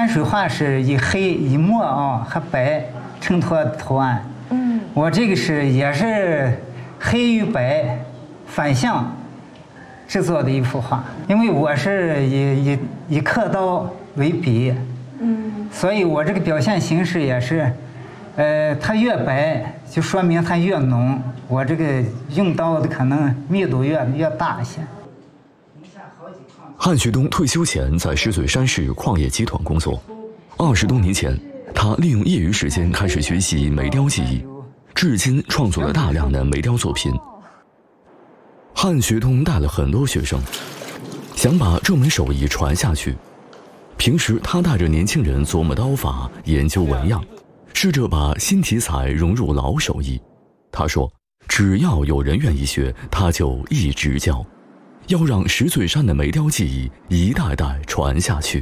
山水画是以黑、以墨啊和白衬托图案。我这个也是黑与白反向制作的一幅画，因为我是以刻刀为笔，所以我这个表现形式也是，它越白就说明它越浓，我这个用刀的可能密度越大一些。 汉学东退休前在石嘴山市矿业集团工作，20多年前，他利用业余时间开始学习煤雕技艺，至今创作了大量的煤雕作品。汉学东带了很多学生，想把这门手艺传下去。平时他带着年轻人琢磨刀法，研究纹样，试着把新题材融入老手艺。他说，只要有人愿意学，他就一直教，要让石嘴山的煤雕技艺一代代传下去。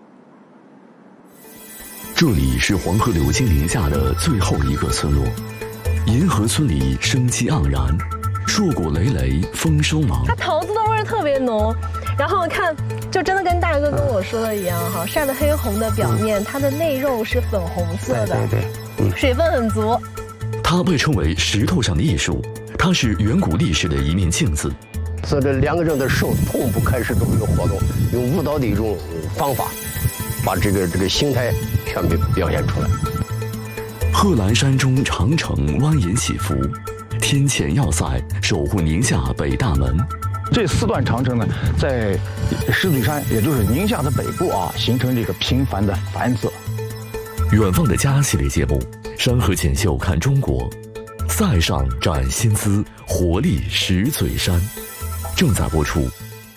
这里是黄河流经宁夏的最后一个村落，银河村里生机盎然，硕果累累，丰收忙。 它桃子的味儿特别浓，然后看，就真的跟大哥跟我说的一样哈，晒得黑红的表面，它的内肉是粉红色的，对，水分很足。 它被称为石头上的艺术，它是远古历史的一面镜子。 所以这2个人的手同步开始这么一个活动，用舞蹈的一种方法，把这个形态全部表现出来。 贺兰山中长城蜿蜒起伏，天堑要塞守护宁夏北大门。 这4段长城呢，在石嘴山，也就是宁夏的北部啊，形成这个频繁的繁色。 远方的家系列节目《山河锦绣看中国》，塞上展新姿，活力石嘴山，正在播出。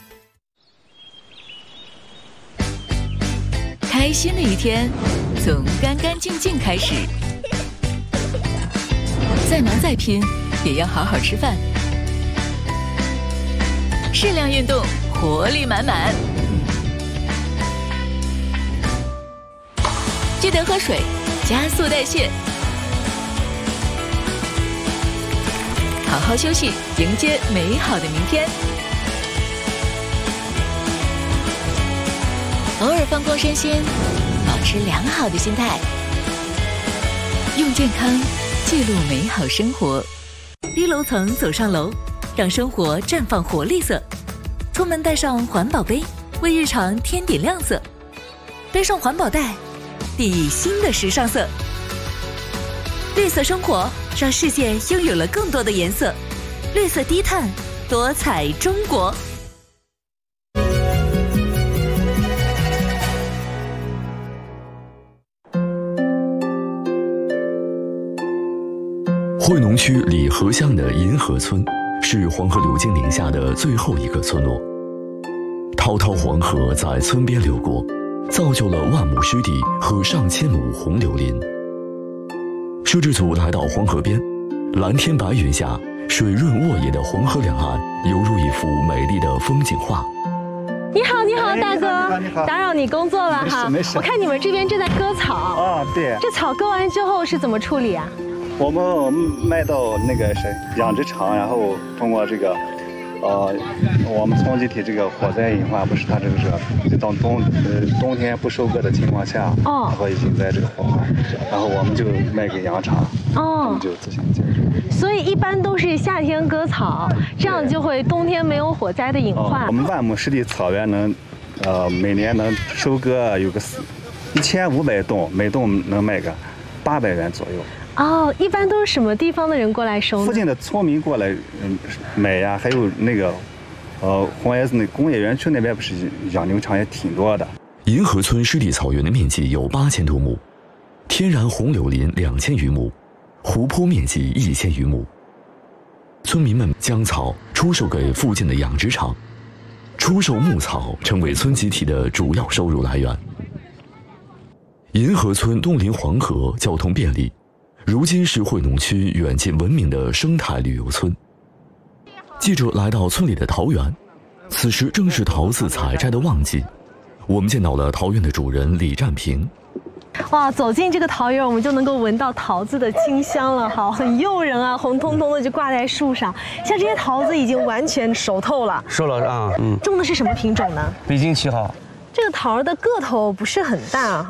开心的一天，从干干净净开始。再忙再拼，也要好好吃饭。适量运动，活力满满。记得喝水，加速代谢。好好休息，迎接美好的明天。偶尔放空身心，保持良好的心态，用健康记录美好生活。低楼层走上楼，让生活绽放活力色。出门带上环保杯，为日常添点亮色。背上环保袋，砥砺新的时尚色。绿色生活，让世界拥有了更多的颜色。绿色低碳，多彩中国。 惠农区里河乡的银河村，是黄河流经宁夏的最后一个村落。滔滔黄河在村边流过，造就了万亩湿地和上千亩红柳林。摄制组来到黄河边，蓝天白云下，水润沃野的黄河两岸犹如一幅美丽的风景画。 你好，你好，大哥， 你好， 打扰你工作了哈。 没事。 我看你们这边正在割草。 啊，对。 这草割完之后是怎么处理啊？ 我们卖到那个养殖场，然后通过这个，我们从集体这个火灾隐患，不是它这个是到冬天不收割的情况下，然后已经在这个火化，然后我们就卖给养厂，他们就自行解决。 所以一般都是夏天割草，这样就会冬天没有火灾的隐患。 我们万亩湿地草原能，每年能收割有个1500栋，每栋能卖个800元左右。 哦，一般都是什么地方的人过来收呢？ 附近的村民过来买呀，还有那个，红叶子那工业园区那边不是养牛场也挺多的。 银河村湿地草原的面积有8000多亩，天然红柳林2000余亩，湖泊面积1000余亩。村民们将草出售给附近的养殖场，出售牧草成为村集体的主要收入来源。银河村东临黄河，交通便利。如今是惠农区远近闻名的生态旅游村。记者来到村里的桃园，此时正是桃子采摘的旺季。我们见到了桃园的主人李占平。 哇，走进这个桃园，我们就能够闻到桃子的清香了，好，很诱人啊，红彤彤的就挂在树上。像这些桃子已经完全熟透了。 熟了啊， 种的是什么品种呢？ 北京7号。 这个桃的个头不是很大啊。